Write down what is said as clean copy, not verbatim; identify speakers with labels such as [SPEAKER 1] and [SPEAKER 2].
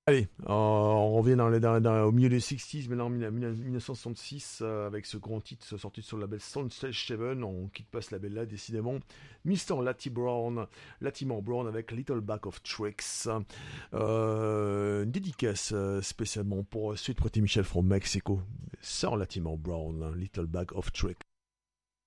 [SPEAKER 1] Allez, on revient au milieu des 60s, maintenant en 1966, avec ce grand titre sorti sur le label Soundstage 7. On quitte pas ce label-là, décidément. Mr. Latimer Brown avec Little Bag of Tricks. Une dédicace spécialement pour Sweet Pretty Michelle from Mexico. Sir Latimer Brown, Little Bag of Tricks.